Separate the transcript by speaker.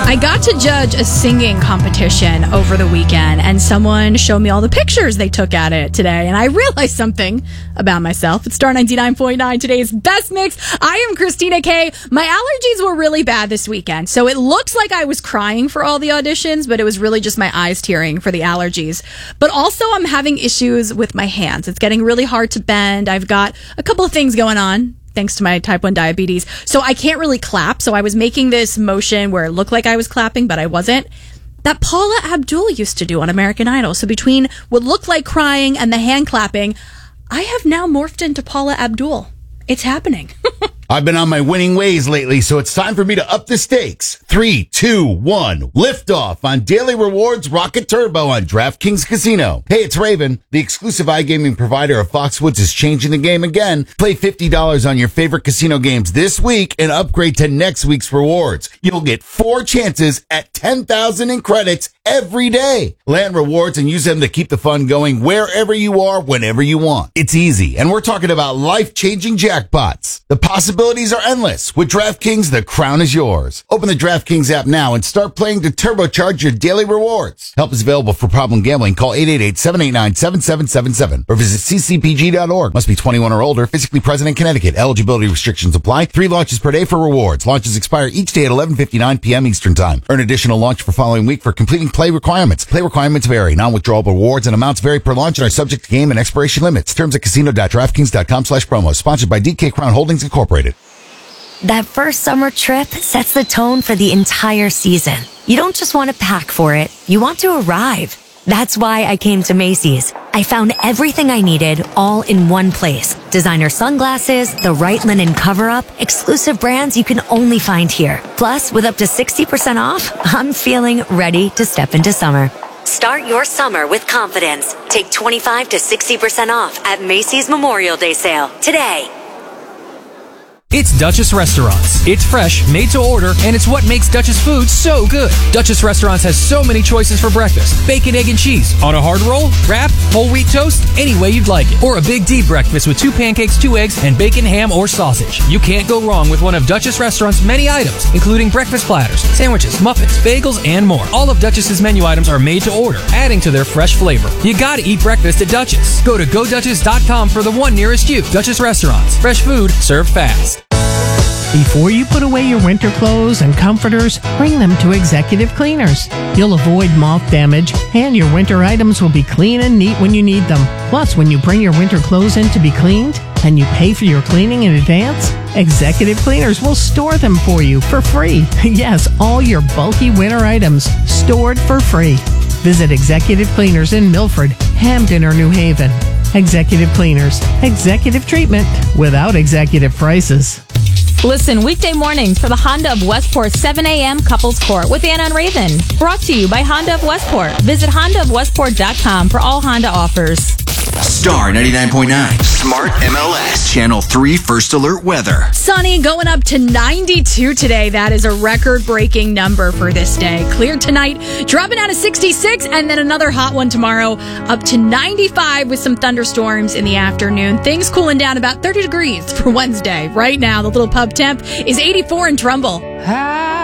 Speaker 1: I got to judge a singing competition over the weekend, and someone showed me all the pictures they took at it today, and I realized something about myself. It's Star 99.9, today's best mix. I am Christina K. My allergies were really bad this weekend, so it looks like I was crying for all the auditions, but it was really just my eyes tearing for the allergies. But also, I'm having issues with my hands. It's getting really hard to bend. I've got a couple of things going on, thanks to my type 1 diabetes. So I can't really clap. So I was making this motion where it looked like I was clapping, but I wasn't. That Paula Abdul used to do on American Idol. So between what looked like crying and the hand clapping, I have now morphed into Paula Abdul. It's happening.
Speaker 2: I've been on my winning ways lately, so it's time for me to up the stakes. 3, 2, 1, lift off on Daily Rewards Rocket Turbo on DraftKings Casino. Hey, it's Raven. The exclusive iGaming provider of Foxwoods is changing the game again. Play $50 on your favorite casino games this week and upgrade to next week's rewards. You'll get 4 chances at $10,000 in credits every day. Land rewards and use them to keep the fun going wherever you are, whenever you want. It's easy, and we're talking about life-changing jackpots. The possibilities are endless. With DraftKings, the crown is yours. Open the DraftKings app now and start playing to turbocharge your daily rewards. Help is available for problem gambling. Call 888-789-7777 or visit ccpg.org. Must be 21 or older, physically present in Connecticut. Eligibility restrictions apply. 3 launches per day for rewards. Launches expire each day at 11:59 p.m. Eastern Time. Earn additional launch for following week for completing play requirements. Play requirements vary. Non-withdrawable rewards and amounts vary per launch and are subject to game and expiration limits. Terms at casino.draftkings.com/promo. Sponsored by DK Crown Holdings Incorporated.
Speaker 3: That first summer trip sets the tone for the entire season. You don't just want to pack for it. You want to arrive. That's why I came to Macy's. I found everything I needed all in one place. Designer sunglasses, the right linen cover-up, exclusive brands you can only find here. Plus, with up to 60% off, I'm feeling ready to step into summer. Start your summer with confidence. Take 25 to 60% off at Macy's Memorial Day sale today.
Speaker 4: It's Duchess Restaurants. It's fresh, made to order, and it's what makes Duchess food so good. Duchess Restaurants has so many choices for breakfast. Bacon, egg, and cheese. On a hard roll, wrap, whole wheat toast, any way you'd like it. Or a big D breakfast with 2 pancakes, 2 eggs, and bacon, ham, or sausage. You can't go wrong with one of Duchess Restaurants' many items, including breakfast platters, sandwiches, muffins, bagels, and more. All of Duchess's menu items are made to order, adding to their fresh flavor. You gotta eat breakfast at Duchess. Go to GoDuchess.com for the one nearest you. Duchess Restaurants. Fresh food, served fast.
Speaker 5: Before you put away your winter clothes and comforters, bring them to Executive Cleaners. You'll avoid moth damage, and your winter items will be clean and neat when you need them. Plus, when you bring your winter clothes in to be cleaned, and you pay for your cleaning in advance, Executive Cleaners will store them for you for free. Yes, all your bulky winter items stored for free. Visit Executive Cleaners in Milford, Hamden, or New Haven. Executive Cleaners. Executive treatment without executive prices.
Speaker 6: Listen weekday mornings for the Honda of Westport 7 a.m. Couples Court with Anna and Raven. Brought to you by Honda of Westport. Visit HondaofWestport.com for all Honda offers.
Speaker 7: Star 99.9 Smart MLS Channel 3 First Alert Weather.
Speaker 1: Sunny, going up to 92 today. That is a record-breaking number for this day. Clear tonight, dropping out of 66, and then another hot one tomorrow, up to 95 with some thunderstorms in the afternoon. Things cooling down about 30 degrees for Wednesday. Right now, the little pub temp is 84 in Trumbull.